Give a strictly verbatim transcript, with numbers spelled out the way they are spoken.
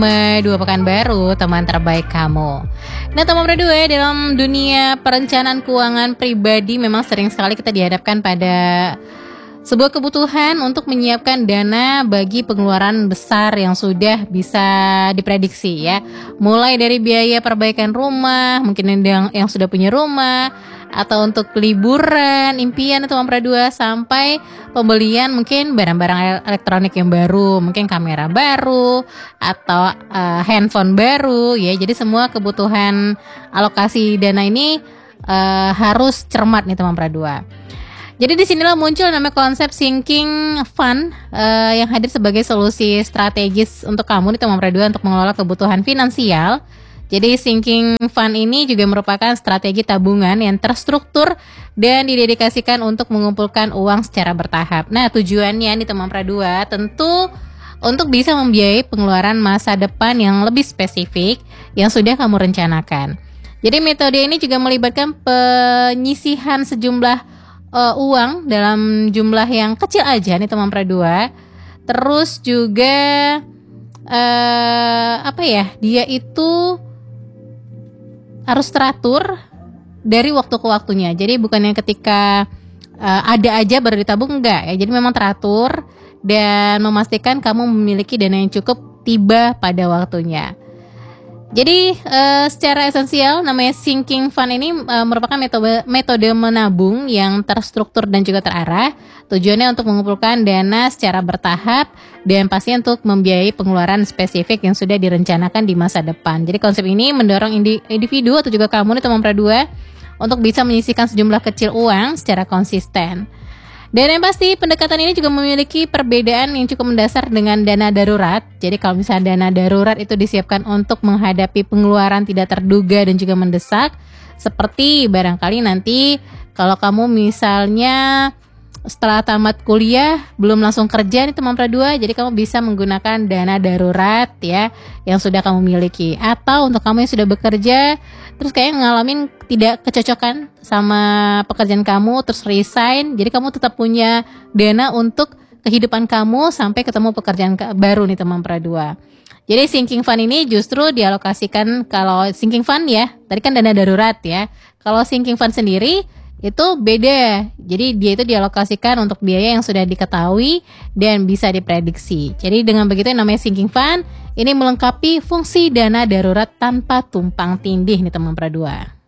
Dua pekan baru, teman terbaik kamu. Nah, teman berdua, dalam dunia perencanaan keuangan pribadi memang sering sekali kita dihadapkan pada sebuah kebutuhan untuk menyiapkan dana bagi pengeluaran besar yang sudah bisa diprediksi ya. Mulai dari biaya perbaikan rumah, mungkin yang yang sudah punya rumah, atau untuk liburan, impian teman berdua, sampai pembelian mungkin barang-barang elektronik yang baru, mungkin kamera baru atau uh, handphone baru ya. Jadi semua kebutuhan alokasi dana ini uh, harus cermat nih teman berdua. Jadi disinilah muncul namanya konsep sinking fund uh, yang hadir sebagai solusi strategis untuk kamu nih teman berdua untuk mengelola kebutuhan finansial. Jadi sinking fund ini juga merupakan strategi tabungan yang terstruktur dan didedikasikan untuk mengumpulkan uang secara bertahap. Nah, tujuannya nih teman berdua tentu untuk bisa membiayai pengeluaran masa depan yang lebih spesifik yang sudah kamu rencanakan. Jadi metode ini juga melibatkan penyisihan sejumlah Uh, uang dalam jumlah yang kecil aja nih teman berdua. Terus juga uh, apa ya, dia itu harus teratur dari waktu ke waktunya. Jadi bukannya ketika uh, ada aja baru ditabung, enggak ya. Jadi memang teratur dan memastikan kamu memiliki dana yang cukup tiba pada waktunya. Jadi uh, secara esensial namanya sinking fund ini uh, merupakan metode metode menabung yang terstruktur dan juga terarah. Tujuannya untuk mengumpulkan dana secara bertahap dan pasti untuk membiayai pengeluaran spesifik yang sudah direncanakan di masa depan. Jadi konsep ini mendorong individu atau juga kamu nih teman berdua untuk bisa menyisihkan sejumlah kecil uang secara konsisten. Dan yang pasti pendekatan ini juga memiliki perbedaan yang cukup mendasar dengan dana darurat. Jadi kalau misalnya dana darurat itu disiapkan untuk menghadapi pengeluaran tidak terduga dan juga mendesak, seperti barangkali nanti kalau kamu misalnya setelah tamat kuliah belum langsung kerja nih teman berdua, jadi kamu bisa menggunakan dana darurat ya yang sudah kamu miliki. Atau untuk kamu yang sudah bekerja terus kayak ngalamin tidak kecocokan sama pekerjaan kamu, terus resign, jadi kamu tetap punya dana untuk kehidupan kamu sampai ketemu pekerjaan baru nih teman berdua. Jadi sinking fund ini justru dialokasikan, kalau sinking fund ya tadi kan dana darurat ya, kalau sinking fund sendiri itu beda. Jadi dia itu dialokasikan untuk biaya yang sudah diketahui dan bisa diprediksi. Jadi dengan begitu yang namanya sinking fund ini melengkapi fungsi dana darurat tanpa tumpang tindih nih teman berdua.